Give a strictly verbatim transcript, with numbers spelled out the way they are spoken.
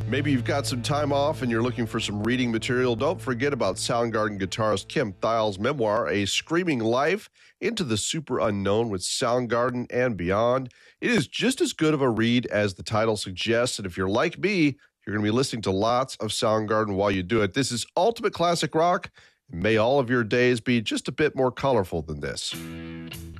Maybe you've got some time off and you're looking for some reading material. Don't forget about Soundgarden guitarist Kim Thile's memoir, A Screaming Life into the Super Unknown with Soundgarden and Beyond. It is just as good of a read as the title suggests, and if you're like me, you're going to be listening to lots of Soundgarden while you do it. This is Ultimate Classic Rock. May all of your days be just a bit more colorful than this.